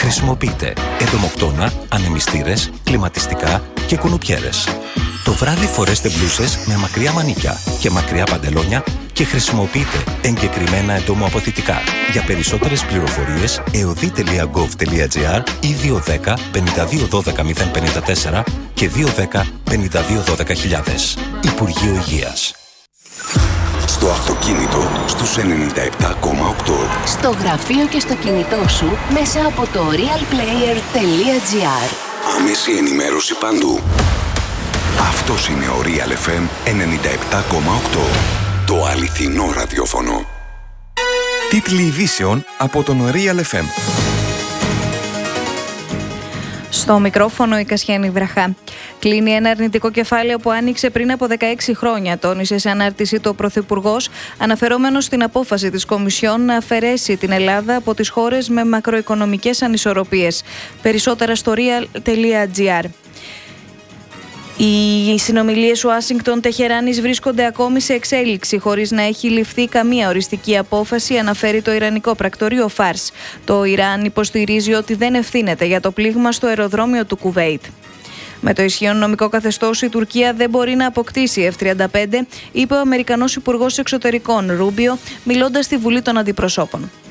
χρησιμοποιείτε εντομοκτώνα, ανεμιστήρες, κλιματιστικά και κουνουπιέρες. Το βράδυ φορέστε μπλούσες με μακριά μανίκια και μακριά παντελόνια και χρησιμοποιείτε εγκεκριμένα εντομοαποθητικά. Για περισσότερες πληροφορίες, eodi.gov.gr ή 210 52 12 054 και 210 52 12 000. Υπουργείο Υγείας. Στο αυτοκίνητο στους 97,8. Στο γραφείο και στο κινητό σου μέσα από το realplayer.gr. Άμεση ενημέρωση παντού. Αυτός είναι ο Real FM 97,8. Το αληθινό ραδιόφωνο. Τίτλοι ειδήσεων από τον Real FM. Στο μικρόφωνο η Κασιάνη Βραχά. Κλείνει ένα αρνητικό κεφάλαιο που άνοιξε πριν από 16 χρόνια, τόνισε σε ανάρτηση το Πρωθυπουργός, αναφερόμενος στην απόφαση της Κομισιόν να αφαιρέσει την Ελλάδα από τις χώρες με μακροοικονομικές ανισορροπίες. Περισσότερα στο real.gr. Οι συνομιλίες Ουάσιγκτον-Τεχεράνης βρίσκονται ακόμη σε εξέλιξη, χωρίς να έχει ληφθεί καμία οριστική απόφαση, αναφέρει το Ιρανικό πρακτορείο Φάρς. Το Ιράν υποστηρίζει ότι δεν ευθύνεται για το πλήγμα στο αεροδρόμιο του Κουβέιτ. Με το ισχύον νομικό καθεστώς, η Τουρκία δεν μπορεί να αποκτήσει F-35, είπε ο Αμερικανός Υπουργός Εξωτερικών Ρούμπιο, μιλώντας στη Βουλή των Αντιπροσώπων.